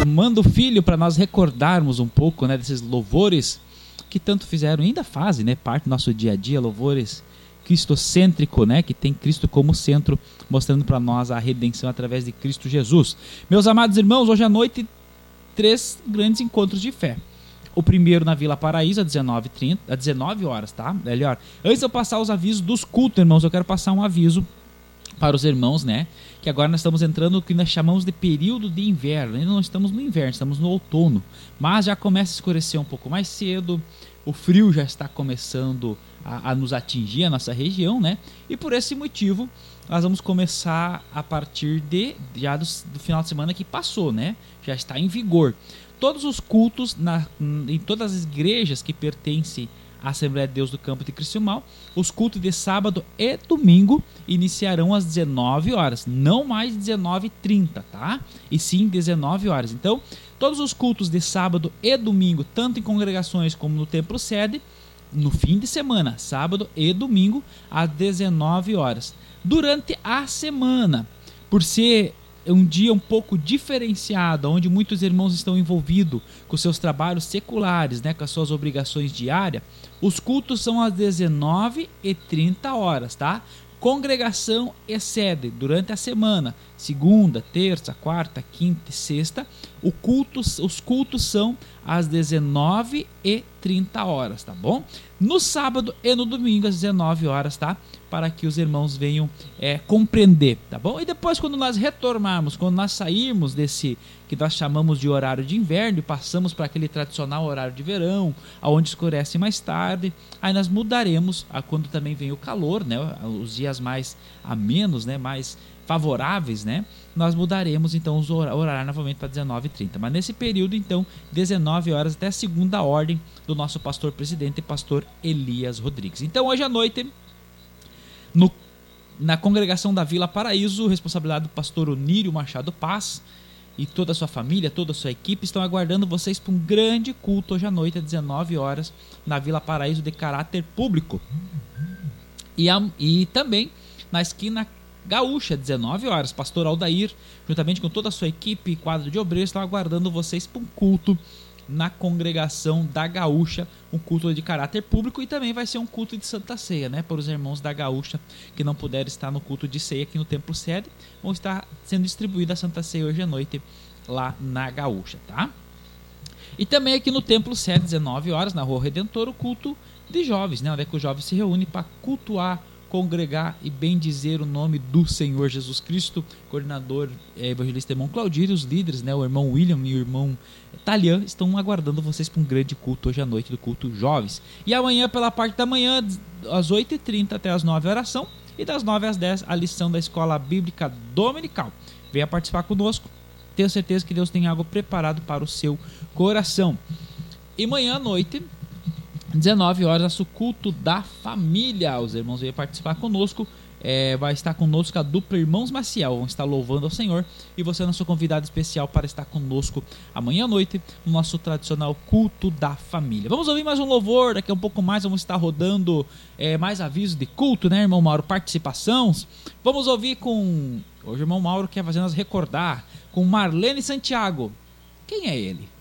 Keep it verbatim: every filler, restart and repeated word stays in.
Manda o filho para nós recordarmos um pouco, né, desses louvores que tanto fizeram, ainda fazem, né, parte do nosso dia a dia, louvores cristocêntrico, né, que tem Cristo como centro, mostrando para nós a redenção através de Cristo Jesus. Meus amados irmãos, hoje à noite, três grandes encontros de fé. O primeiro na Vila Paraíso, às dezenove e trinta, às dezenove horas, tá? Melhor. Antes de eu passar os avisos dos cultos, irmãos, eu quero passar um aviso para os irmãos, né? Que agora nós estamos entrando no que nós chamamos de período de inverno. Ainda não estamos no inverno, estamos no outono. Mas já começa a escurecer um pouco mais cedo. O frio já está começando a, a nos atingir, a nossa região, né? E por esse motivo, nós vamos começar a partir de já do, do final de semana que passou, né? Já está em vigor. Todos os cultos na, em todas as igrejas que pertencem à Assembleia de Deus do Campo de Criciúmal, os cultos de sábado e domingo iniciarão às dezenove horas, não mais dezenove e trinta, tá? E sim dezenove horas. Então, todos os cultos de sábado e domingo, tanto em congregações como no templo sede, no fim de semana, sábado e domingo, às dezenove horas. Durante a semana, por ser um dia um pouco diferenciado, onde muitos irmãos estão envolvidos com seus trabalhos seculares, né, com as suas obrigações diárias, os cultos são às dezenove e trinta horas, tá? Congregação e sede durante a semana, segunda, terça, quarta, quinta e sexta, o culto, os cultos são às dezenove e trinta horas, tá bom? No sábado e no domingo às dezenove horas, tá? Para que os irmãos venham é, compreender, tá bom? E depois, quando nós retornarmos, quando nós sairmos desse que nós chamamos de horário de inverno e passamos para aquele tradicional horário de verão, aonde escurece mais tarde, aí nós mudaremos a quando também vem o calor, né? Os dias mais amenos, né? Mais favoráveis, né? Nós mudaremos então os hor- horário novamente para dezenove e trinta. Mas nesse período, então, dezenove horas até a segunda ordem do nosso pastor presidente, pastor Elias Rodrigues. Então, hoje à noite, no, na congregação da Vila Paraíso, responsabilidade do pastor Onírio Machado Paz e toda a sua família, toda a sua equipe estão aguardando vocês para um grande culto hoje à noite, às dezenove horas, na Vila Paraíso, de caráter público. E, a, e também na esquina Gaúcha, dezenove horas, pastor Aldair, juntamente com toda a sua equipe e quadro de obreiros, estão aguardando vocês para um culto na congregação da Gaúcha, um culto de caráter público, e também vai ser um culto de Santa Ceia, né, para os irmãos da Gaúcha que não puderem estar no culto de ceia aqui no Templo Sede, vão estar sendo distribuída a Santa Ceia hoje à noite lá na Gaúcha, tá? E também aqui no Templo Sede, dezenove horas, na Rua Redentor, o culto de jovens, né, onde é que os jovens se reúnem para cultuar, congregar e bendizer o nome do Senhor Jesus Cristo. Coordenador é, evangelista irmão Claudir, e os líderes, né, o irmão William e o irmão Talian, estão aguardando vocês para um grande culto hoje à noite, do culto jovens. E amanhã, pela parte da manhã, às oito e trinta até às nove, a oração, e das nove às dez, a lição da Escola Bíblica Dominical. Venha participar conosco, tenho certeza que Deus tem algo preparado para o seu coração. E amanhã à noite, dezenove horas, nosso culto da família. Os irmãos vêm participar conosco. É, vai estar conosco a dupla Irmãos Maciel. Vão estar louvando ao Senhor. E você é nosso convidado especial para estar conosco amanhã à noite no nosso tradicional culto da família. Vamos ouvir mais um louvor. Daqui a um pouco mais vamos estar rodando é, mais avisos de culto, né, irmão Mauro? Participações. Vamos ouvir com... Hoje o irmão Mauro quer fazer nós recordar com Marlene Santiago. Quem é ele?